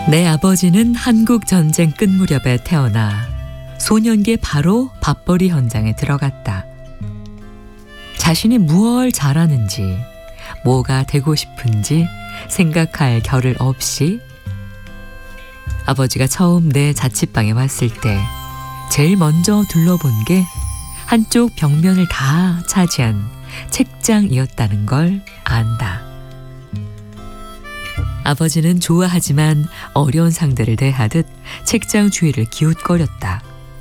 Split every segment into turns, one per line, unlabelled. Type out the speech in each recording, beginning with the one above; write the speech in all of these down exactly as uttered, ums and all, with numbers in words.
내 아버지는 한국 전쟁 끝 무렵에 태어나 소년기에 바로 밥벌이 현장에 들어갔다. 자신이 무얼 잘하는지, 뭐가 되고 싶은지 생각할 겨를 없이 아버지가 처음 내 자취방에 왔을 때 제일 먼저 둘러본 게 한쪽 벽면을 다 차지한 책장이었다는 걸 안다. 아버지는 좋아하지만 어려운 상대를 대하듯 책장 주위를 기웃거렸다.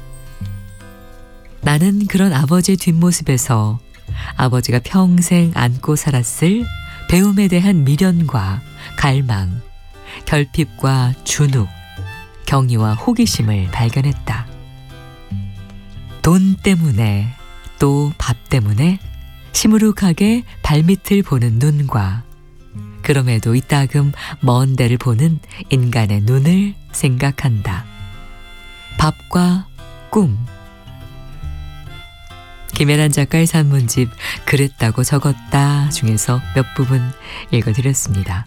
나는 그런 아버지의 뒷모습에서 아버지가 평생 안고 살았을 배움에 대한 미련과 갈망, 결핍과 준욱, 경의와 호기심을 발견했다. 돈 때문에 또 밥 때문에 시무룩하게 발밑을 보는 눈과 그럼에도 이따금 먼 데를 보는 인간의 눈을 생각한다. 밥과 꿈. 김혜란 작가의 산문집 그랬다고 적었다 중에서 몇 부분 읽어드렸습니다.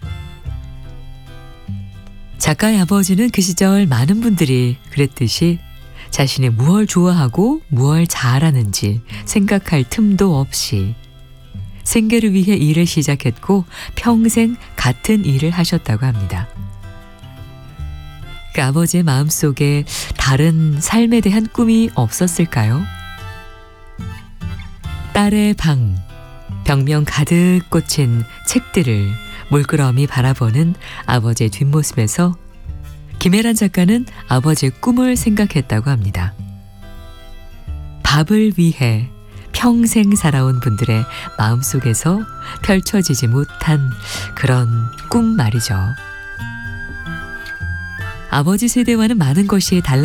작가의 아버지는 그 시절 많은 분들이 그랬듯이 자신이 무얼 좋아하고 무얼 잘하는지 생각할 틈도 없이 생계를 위해 일을 시작했고 평생 같은 일을 하셨다고 합니다. 그 아버지의 마음속에 다른 삶에 대한 꿈이 없었을까요? 딸의 방, 벽면 가득 꽂힌 책들을 물끄러미 바라보는 아버지의 뒷모습에서 김혜란 작가는 아버지의 꿈을 생각했다고 합니다. 밥을 위해 평생 살아온 분들의 마음속에서 펼쳐지지 못한 그런 꿈 말이죠. 아버지 세대와는 많은 것이 달라